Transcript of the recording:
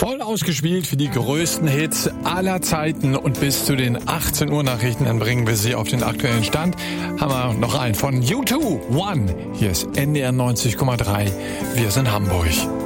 Voll ausgespielt für die größten Hits aller Zeiten und bis zu den 18 Uhr Nachrichten, dann bringen wir sie auf den aktuellen Stand. Haben wir noch einen von U2, One. Hier ist NDR 90,3. Wir sind Hamburg.